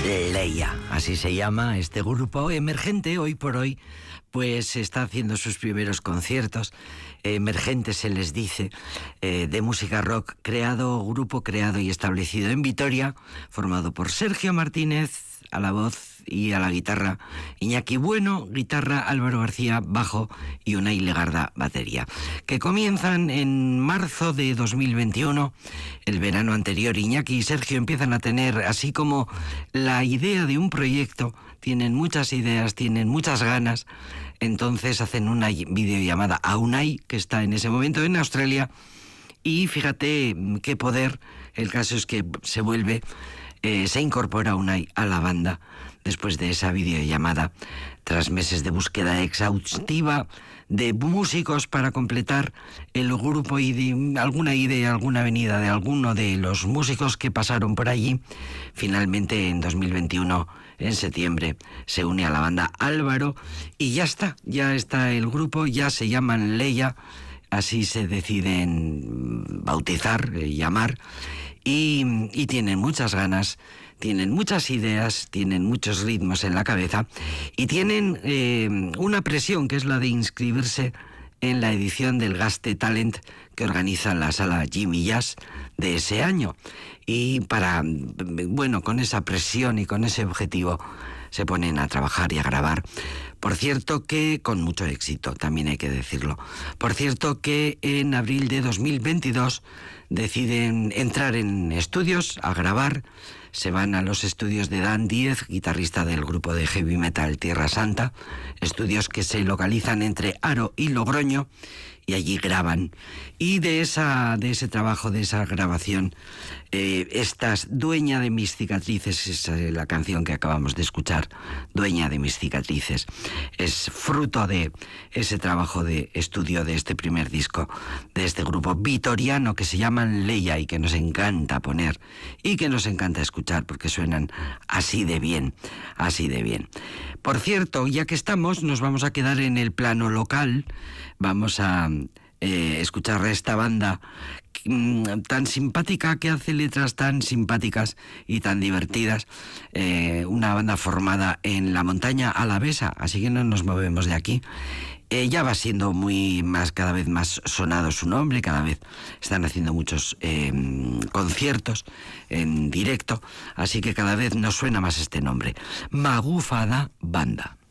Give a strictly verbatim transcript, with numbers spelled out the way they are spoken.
Leia, así se llama este grupo emergente hoy por hoy, pues está haciendo sus primeros conciertos. Emergente se les dice, eh, de música rock, creado, grupo creado y establecido en Vitoria, formado por Sergio Martínez a la voz y a la guitarra, Iñaki Bueno, guitarra, Álvaro García, bajo y Unai Legarda, batería, que comienzan en marzo de dos mil veintiuno. El verano anterior, Iñaki y Sergio empiezan a tener así como la idea de un proyecto, tienen muchas ideas, tienen muchas ganas, entonces hacen una videollamada a Unai, que está en ese momento en Australia, y fíjate qué poder, el caso es que se vuelve... Eh, se incorpora Unai a la banda después de esa videollamada, tras meses de búsqueda exhaustiva de músicos para completar el grupo y de alguna idea, alguna venida de alguno de los músicos que pasaron por allí. Finalmente, en dos mil veintiuno, en septiembre, se une a la banda Álvaro y ya está, ya está el grupo, ya se llaman Leia, así se deciden bautizar, eh, llamar. Y, y tienen muchas ganas, tienen muchas ideas, tienen muchos ritmos en la cabeza y tienen eh, una presión que es la de inscribirse en la edición del Gaste Talent que organiza la sala Jimmy Jazz de ese año. Y para, bueno, con esa presión y con ese objetivo se ponen a trabajar y a grabar. Por cierto que con mucho éxito, también hay que decirlo. Por cierto que en abril de dos mil veintidós deciden entrar en estudios a grabar. Se van a los estudios de Dan Díez, guitarrista del grupo de heavy metal Tierra Santa, estudios que se localizan entre Haro y Logroño, y allí graban. Y de esa de ese trabajo, de esa grabación, eh, estás Dueña de mis cicatrices, es la canción que acabamos de escuchar, Dueña de mis cicatrices, es fruto de ese trabajo de estudio de este primer disco, de este grupo vitoriano que se llaman Leia y que nos encanta poner y que nos encanta escuchar porque suenan así de bien, así de bien. Por cierto, ya que estamos, nos vamos a quedar en el plano local, vamos a eh, escuchar a esta banda tan simpática, que hace letras tan simpáticas y tan divertidas, eh, una banda formada en la montaña alavesa, así que no nos movemos de aquí. Eh, ya va siendo muy más, cada vez más sonado su nombre, cada vez están haciendo muchos eh, conciertos en directo, así que cada vez nos suena más este nombre, Magufada Banda.